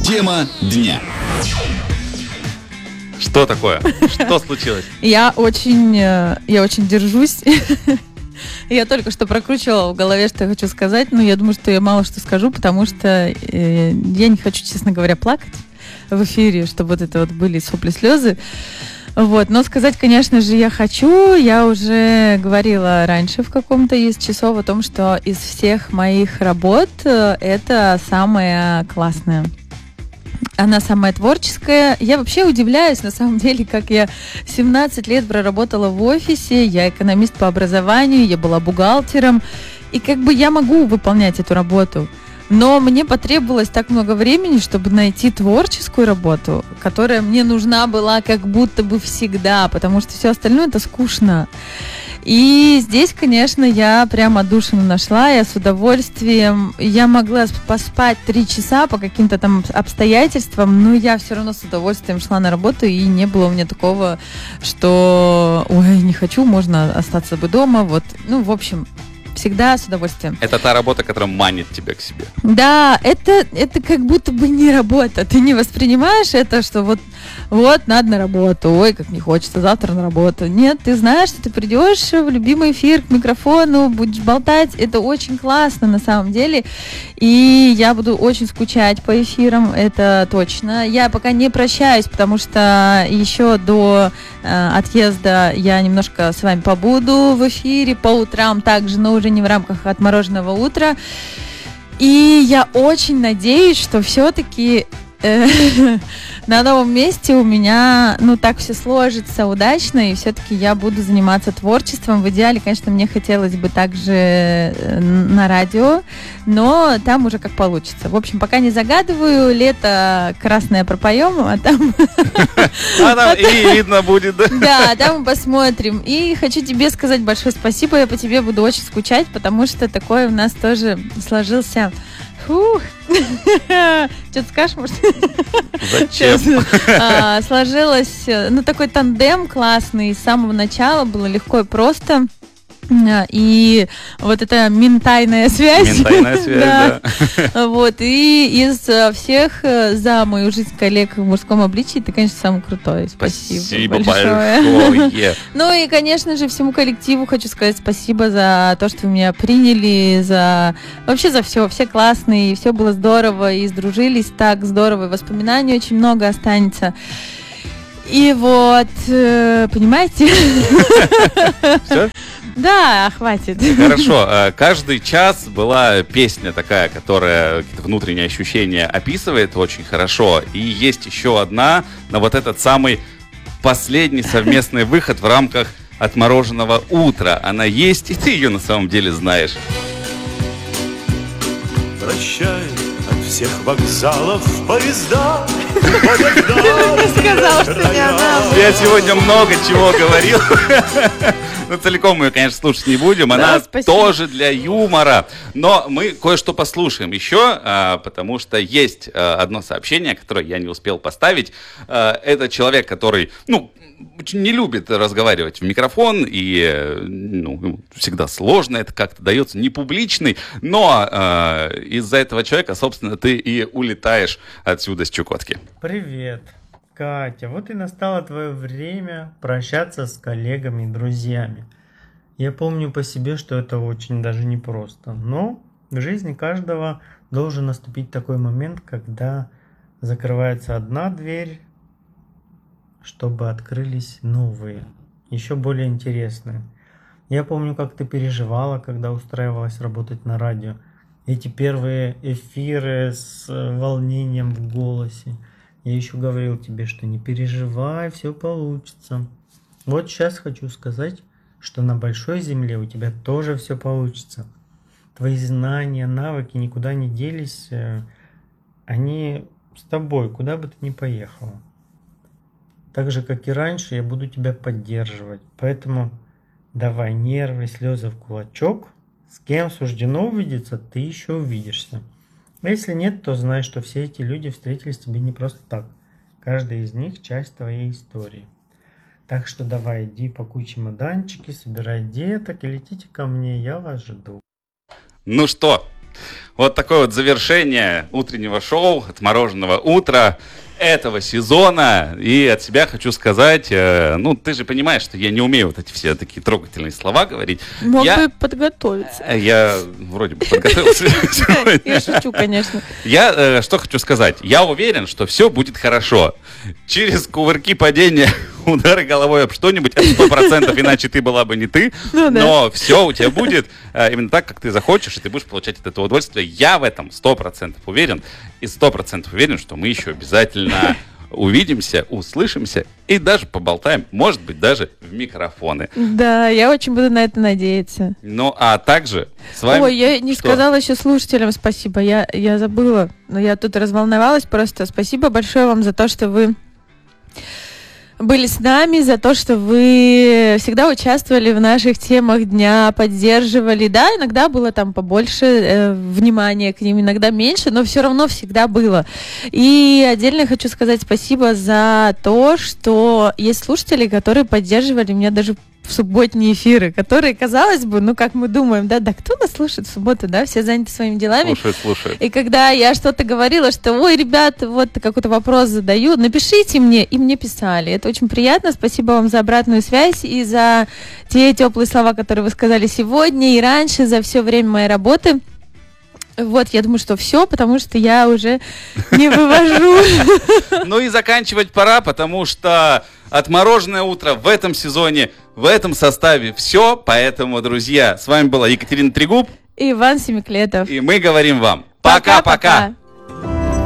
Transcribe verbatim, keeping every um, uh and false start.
Тема дня. Что такое? Что случилось? Я очень, я очень держусь. Я только что прокручивала в голове, что я хочу сказать, но я думаю, что я мало что скажу, потому что э, я не хочу, честно говоря, плакать в эфире, чтобы вот это вот были сопли, слезы. Вот. Но сказать, конечно же, я хочу. Я уже говорила раньше в каком-то из часов о том, что из всех моих работ это самая классная. Она самая творческая. Я вообще удивляюсь, на самом деле, как я семнадцать лет проработала в офисе, я экономист по образованию, я была бухгалтером, и как бы я могу выполнять эту работу. Но мне потребовалось так много времени, чтобы найти творческую работу, которая мне нужна была как будто бы всегда, потому что все остальное это скучно. И здесь, конечно, я прям отдушину нашла, я с удовольствием, я могла поспать три часа по каким-то там обстоятельствам, но я все равно с удовольствием шла на работу, и не было у меня такого, что, ой, не хочу, можно остаться бы дома, вот, ну, в общем... Всегда с удовольствием. Это та работа, которая манит тебя к себе. Да, это, это как будто бы не работа. Ты не воспринимаешь это, что вот, вот надо на работу. Ой, как не хочется, завтра на работу. Нет, ты знаешь, что ты придешь в любимый эфир к микрофону, будешь болтать. Это очень классно на самом деле. И я буду очень скучать по эфирам, это точно. Я пока не прощаюсь, потому что еще до э, отъезда я немножко с вами побуду в эфире по утрам также, но уже не в рамках «Отмороженного утра». И я очень надеюсь, что все-таки э, на новом месте у меня, ну, так все сложится удачно, и все-таки я буду заниматься творчеством. В идеале, конечно, мне хотелось бы также на радио, но там уже как получится. В общем, пока не загадываю, лето красное пропоем, а там... А там и видно будет, да? Да, там мы посмотрим. И хочу тебе сказать большое спасибо, я по тебе буду очень скучать, потому что такой у нас тоже сложился... Фух. Что-то скажешь, может? Зачем? А, сложилось, ну, такой тандем классный. С самого начала было легко и просто. И вот эта ментальная связь. Ментальная связь, да. да. Вот. И из всех за мою жизнь коллег в мужском обличии ты, конечно, самый крутой. Спасибо, спасибо большое. большое. Ну и, конечно же, всему коллективу хочу сказать спасибо за то, что вы меня приняли, за вообще за все. Все классные, все было здорово, и сдружились так здорово, и воспоминаний очень много останется. И вот, понимаете? Все? Да, хватит. Хорошо. Каждый час была песня такая, которая какие-то внутренние ощущения описывает очень хорошо. И есть еще одна, на вот этот самый последний совместный выход в рамках «Отмороженного утра». Она есть, и ты ее на самом деле знаешь. Прощай от всех вокзалов поезда. Сказал, что не она. Я сегодня много чего говорил. Ну, целиком ее, конечно, слушать не будем. Она да, тоже для юмора. Но мы кое-что послушаем еще, потому что есть одно сообщение, которое я не успел поставить. Это человек, который, ну, не любит разговаривать в микрофон, и ну, всегда сложно, это как-то дается не публичный, но э, из-за этого человека, собственно, ты и улетаешь отсюда с Чукотки. Привет, Катя. Вот и настало твое время прощаться с коллегами и друзьями. Я помню по себе, что это очень даже непросто, но в жизни каждого должен наступить такой момент, когда закрывается одна дверь, чтобы открылись новые, еще более интересные. Я помню, как ты переживала, когда устраивалась работать на радио. Эти первые эфиры с волнением в голосе. Я еще говорил тебе, что не переживай, все получится. Вот сейчас хочу сказать, что на большой земле у тебя тоже все получится. Твои знания, навыки никуда не делись. Они с тобой, куда бы ты ни поехала. Так же, как и раньше, я буду тебя поддерживать. Поэтому давай нервы, слезы в кулачок. С кем суждено увидеться, ты еще увидишься. А если нет, то знай, что все эти люди встретились тебе не просто так. Каждый из них часть твоей истории. Так что давай, иди пакуй чемоданчики, собирай деток и летите ко мне, я вас жду. Ну что, Вот такое вот завершение утреннего шоу «Отмороженного утра» этого сезона. И от себя хочу сказать, э, ну, ты же понимаешь, что я не умею вот эти все такие трогательные слова говорить. Мог я, бы подготовиться. Я вроде бы подготовился. Я шучу, конечно. Я э, что хочу сказать. Я уверен, что все будет хорошо. Через кувырки, падения, удары головой об что-нибудь, это сто процентов, иначе ты была бы не ты. Ну, да. Но все у тебя будет э, именно так, как ты захочешь, и ты будешь получать от этого удовольствие. Я в этом сто процентов уверен. И сто процентов уверен, что мы еще обязательно увидимся, услышимся и даже поболтаем, может быть, даже в микрофоны. Да, я очень буду на это надеяться. Ну, а также с вами... Ой, я не что? сказала еще слушателям спасибо, я, я забыла, но я тут разволновалась просто. Спасибо большое вам за то, что вы были с нами, за то, что вы всегда участвовали в наших темах дня, поддерживали. Да, иногда было там побольше э, внимания к ним, иногда меньше, но все равно всегда было. И отдельно хочу сказать спасибо за то, что есть слушатели, которые поддерживали меня даже в субботние эфиры, которые, казалось бы, ну, как мы думаем, да, да, кто нас слушает в субботу, да, все заняты своими делами. Слушает, слушает. И когда я что-то говорила, что, ой, ребята, вот какой-то вопрос задаю, напишите мне, и мне писали. Это очень приятно, спасибо вам за обратную связь и за те теплые слова, которые вы сказали сегодня и раньше, за все время моей работы. Вот, я думаю, что все, потому что я уже не вывожу. Ну и заканчивать пора, потому что «Отмороженное утро» в этом сезоне, в этом составе все. Поэтому, друзья, с вами была Екатерина Трегуб И Иван Семиклетов. и мы говорим вам пока-пока.